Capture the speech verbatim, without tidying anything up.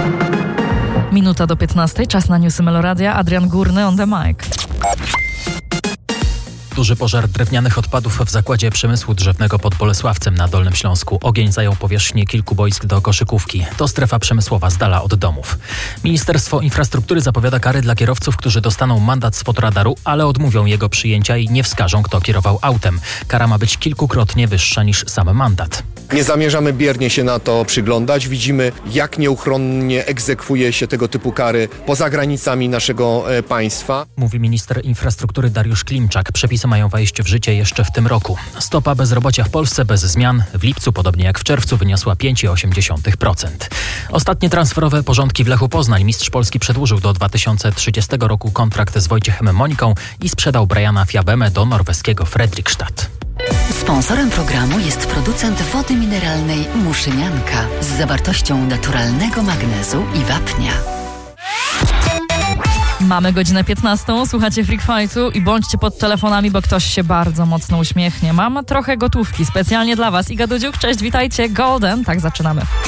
Minuta do piętnastej, czas na newsy Meloradia. Adrian Górny on the mic. Duży pożar drewnianych odpadów w zakładzie przemysłu drzewnego pod Bolesławcem na Dolnym Śląsku. Ogień zajął powierzchnię kilku boisk do koszykówki. To strefa przemysłowa z dala od domów. Ministerstwo Infrastruktury zapowiada kary dla kierowców, którzy dostaną mandat z fotoradaru, ale odmówią jego przyjęcia i nie wskażą, kto kierował autem. Kara ma być kilkukrotnie wyższa niż sam mandat. Nie zamierzamy biernie się na to przyglądać. Widzimy, jak nieuchronnie egzekwuje się tego typu kary poza granicami naszego e, państwa. Mówi minister infrastruktury Dariusz Klimczak. Przepisy mają wejść w życie jeszcze w tym roku. Stopa bezrobocia w Polsce bez zmian w lipcu, podobnie jak w czerwcu, wyniosła pięć przecinek osiem procent. Ostatnie transferowe porządki w Lechu Poznań. Mistrz Polski przedłużył do dwa tysiące trzydziestego roku kontrakt z Wojciechem Moniką i sprzedał Briana Fiabemę do norweskiego Fredrikstad. Sponsorem programu jest producent wody mineralnej Muszynianka z zawartością naturalnego magnezu i wapnia. Mamy godzinę piętnastą, słuchacie Freak Fightu i bądźcie pod telefonami, bo ktoś się bardzo mocno uśmiechnie. Mam trochę gotówki specjalnie dla was. Iga Dudziuk, cześć, witajcie. Golden, tak zaczynamy.